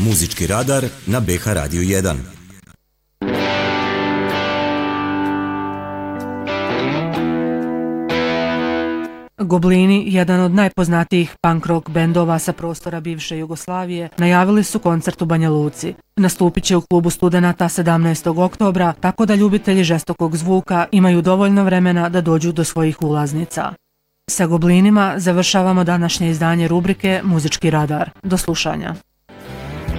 Muzički radar na BH Radio 1. Goblini, jedan od najpoznatijih punk rock bendova sa prostora bivše Jugoslavije, najavili su koncert u Banja Luci. Nastupit će u klubu studenata 17. oktobra, tako da ljubitelji žestokog zvuka imaju dovoljno vremena da dođu do svojih ulaznica. Sa Goblinima završavamo današnje izdanje rubrike Muzički radar. Do slušanja.